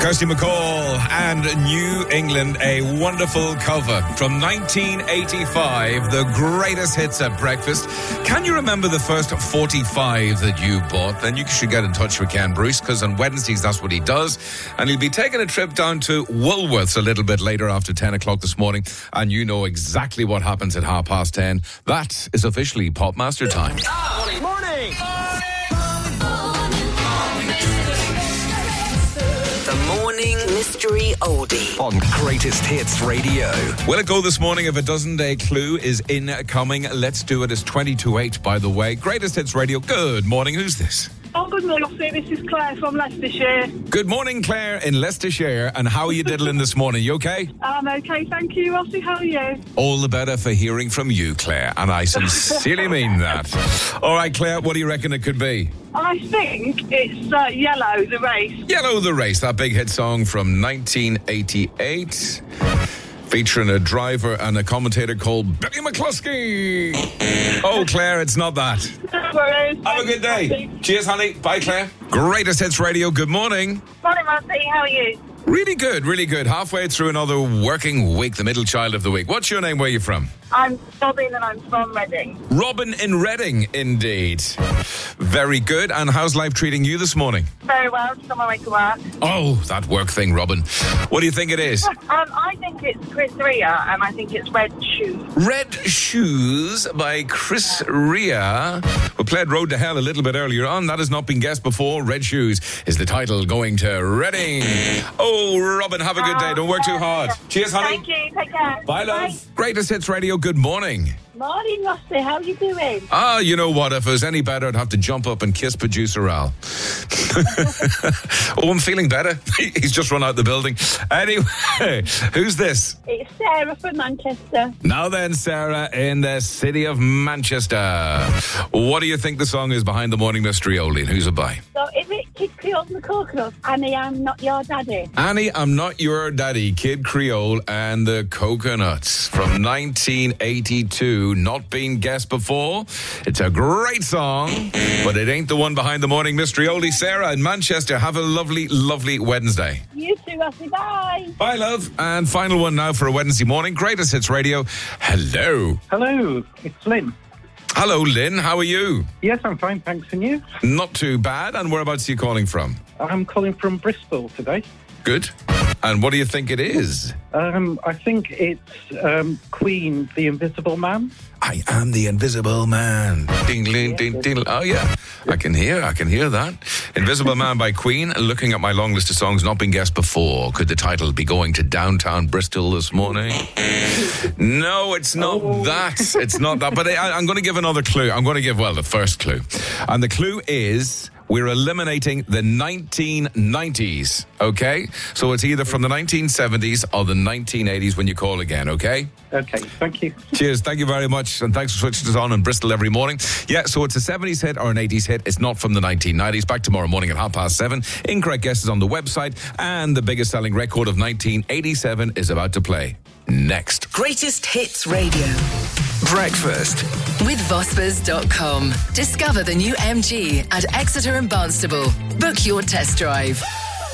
Kirsty MacColl and New England, a wonderful cover from 1985, the greatest hits at breakfast. Can you remember the first 45 that you bought? Then you should get in touch with Ken Bruce, because on Wednesdays that's what he does. And he'll be taking a trip down to Woolworths a little bit later after 10 o'clock this morning. And you know exactly what happens at 10:30. That is officially Popmaster time. Morning! Morning Mystery Oldie on Greatest Hits Radio. Will it go this morning? If it doesn't, a clue is incoming. Let's do it. It's 20-8, by the way. Greatest Hits Radio. Good morning. Who's this? Oh, good morning. This is Claire from Leicestershire. Good morning, Claire in Leicestershire. And how are you diddling this morning? You okay? I'm okay, thank you. Rossi, how are you? All the better for hearing from you, Claire. And I sincerely mean that. All right, Claire, what do you reckon it could be? I think it's Yellow, The Race. Yellow, The Race, that big hit song from 1988. Featuring a driver and a commentator called Billy McCluskey. Oh, Claire, it's not that. Have a good day. Cheers, honey. Bye, Claire. Greatest Hits Radio. Good morning. Morning, Rossi. How are you? Really good, really good. Halfway through another working week, the middle child of the week. What's your name? Where are you from? I'm Robin and I'm from Reading. Robin in Reading, indeed. Very good. And how's life treating you this morning? Very well, just on my way to work. Oh, that work thing, Robin. What do you think it is? I think it's Chris Rea, and I think it's Red Shoes. Red Shoes by Chris Rea, who played Road to Hell a little bit earlier on. That has not been guessed before. Red Shoes is the title, going to Reading. Oh, Robin, have a good day. Don't work too hard. Cheers, honey. Thank you. Take care. Bye, love. Bye. Greatest Hits Radio, good morning. Morning, Rossi. How are you doing? You know what? If it was any better, I'd have to jump up and kiss producer Al. Oh, I'm feeling better. He's just run out the building. Anyway, who's this? It's Sarah from Manchester. Now then, Sarah, in the city of Manchester. What do you think the song is behind the Morning Mystery Oldie, and who's it by? So is it Kid Creole and the Coconuts? Annie, I'm Not Your Daddy. Annie, I'm Not Your Daddy, Kid Creole and the Coconuts from 1982. Not been guessed before. It's a great song, but it ain't the one behind the Morning Mystery Oldie. Sarah in Manchester, have a lovely, lovely Wednesday. You too, Rossi. Bye. Bye, love. And final one now for a Wednesday morning. Greatest Hits Radio. Hello. Hello, it's Lynn. Hello, Lynn. How are you? Yes, I'm fine, thanks. And you? Not too bad. And whereabouts are you calling from? I'm calling from Bristol today. Good. And what do you think it is? I think it's Queen, The Invisible Man. I am the Invisible Man. Ding, ding, ding, ding. Oh, yeah. I can hear that. Invisible Man by Queen. Looking at my long list of songs not been guessed before. Could the title be going to downtown Bristol this morning? No, it's not that. It's not that. But I'm going to give another clue. I'm going to give, the first clue. And the clue is... we're eliminating the 1990s, okay? So it's either from the 1970s or the 1980s when you call again, okay? Okay, thank you. Cheers, thank you very much, and thanks for switching us on in Bristol every morning. Yeah, so it's a 70s hit or an 80s hit. It's not from the 1990s. Back tomorrow morning at 7:30. Incorrect guesses on the website, and the biggest selling record of 1987 is about to play next. Greatest Hits Radio. Breakfast With Vospers.com. Discover the new MG at Exeter and Barnstable. Book your test drive.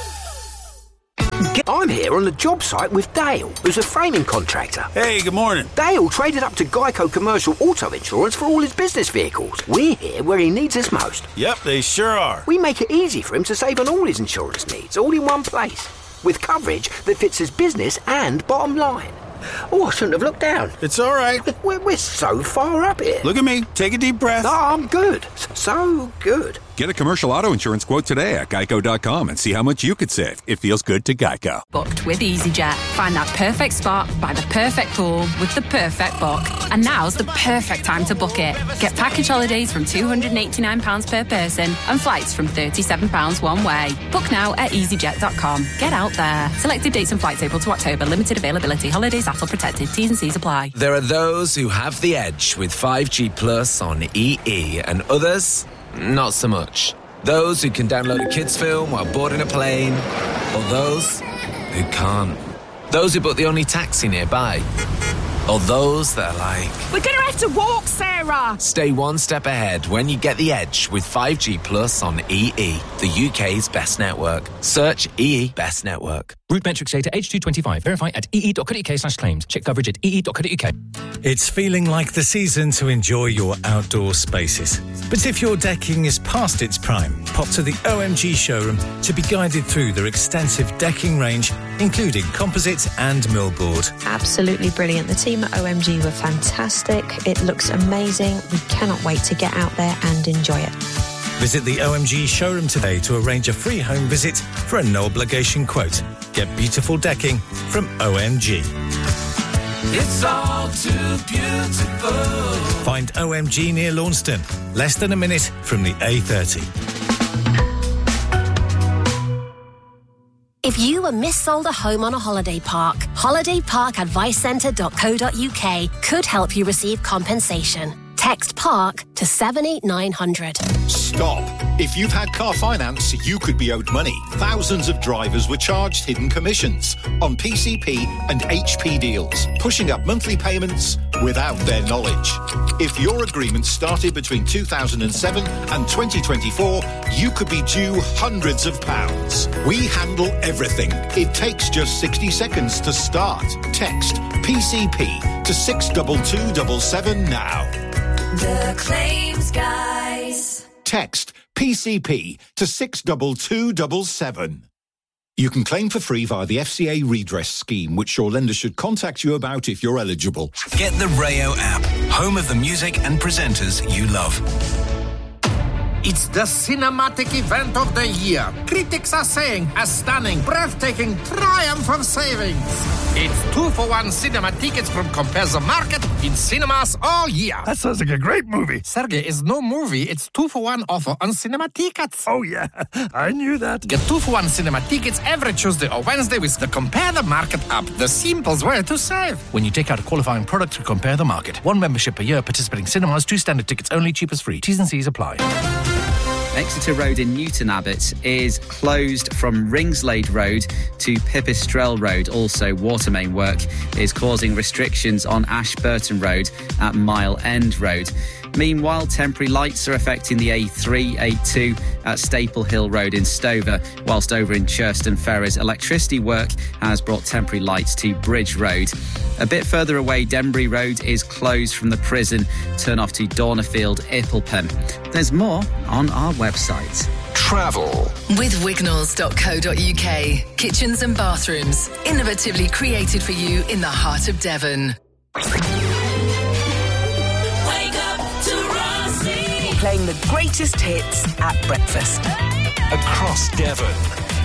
I'm here on the job site with Dale, who's a framing contractor. Hey, good morning. Dale traded up to Geico Commercial Auto Insurance for all his business vehicles. We're here where he needs us most. Yep, they sure are. We make it easy for him to save on all his insurance needs, all in one place, with coverage that fits his business and bottom line. Oh, I shouldn't have looked down. It's all right. We're so far up here. Look at me. Take a deep breath. Oh, I'm good. So good. Get a commercial auto insurance quote today at geico.com and see how much you could save. It feels good to Geico. Booked with EasyJet. Find that perfect spot by the perfect pool with the perfect book. And now's the perfect time to book it. Get package holidays from £289 per person and flights from £37 one way. Book now at easyjet.com. Get out there. Selected dates and flights April to October. Limited availability. Holidays ATOL protected. T's and C's apply. There are those who have the edge with 5G Plus on EE and others... not so much. Those who can download a kids' film while boarding a plane, or those who can't. Those who book the only taxi nearby, Or those that are like, we're going to have to walk, Sarah. Stay one step ahead when you get the edge with 5G Plus on EE, the UK's best network. Search EE Best Network. Route metrics data H225. Verify at ee.co.uk/claims. Check coverage at ee.co.uk. It's feeling like the season to enjoy your outdoor spaces. But if your decking is past its prime, pop to the OMG showroom to be guided through their extensive decking range, including composites and millboard. Absolutely brilliant. The team at OMG were fantastic. It looks amazing. We cannot wait to get out there and enjoy it. Visit the OMG showroom today to arrange a free home visit for a no-obligation quote. Get beautiful decking from OMG. It's all too beautiful. Find OMG near Launceston, less than a minute from the A30. If you were missold a home on a holiday park, holidayparkadvicecentre.co.uk could help you receive compensation. Text PARK to 78900. Stop. If you've had car finance, you could be owed money. Thousands of drivers were charged hidden commissions on PCP and HP deals, pushing up monthly payments without their knowledge. If your agreement started between 2007 and 2024, you could be due hundreds of pounds. We handle everything. It takes just 60 seconds to start. Text PCP to 62277 now. The Claims Guys. Text PCP to 62277. You can claim for free via the FCA redress scheme, which your lender should contact you about if you're eligible. Get the Rayo app, home of the music and presenters you love. It's the cinematic event of the year. Critics are saying a stunning, breathtaking triumph of savings. It's 2-for-1 cinema tickets from Compare the Market in cinemas all year. That sounds like a great movie. Sergey, it's no movie. It's 2-for-1 offer on cinema tickets. Oh, yeah. I knew that. Get 2-for-1 cinema tickets every Tuesday or Wednesday with the Compare the Market app. The simplest way to save. When you take out a qualifying product to Compare the Market. 1 membership per year, participating cinemas, 2 standard tickets only, cheapest free. T's and C's apply. Exeter Road in Newton Abbot is closed from Ringslade Road to Pipistrel Road. Also, water main work is causing restrictions on Ashburton Road at Mile End Road. Meanwhile, temporary lights are affecting the A3, A2 at Staple Hill Road in Stover, whilst over in Churston Ferrers, electricity work has brought temporary lights to Bridge Road. A bit further away, Denbury Road is closed from the prison, turn off to Dornafield, Ipplepen. There's more on our website. Travel with Wignalls.co.uk. Kitchens and bathrooms, innovatively created for you in the heart of Devon. Playing the greatest hits at breakfast. Across Devon.